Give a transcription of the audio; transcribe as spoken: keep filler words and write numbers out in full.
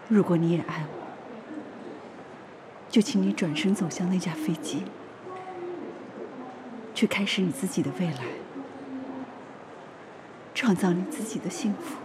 如果你也爱我，就请你转身走向那架飞机，去开始你自己的未来，创造你自己的幸福。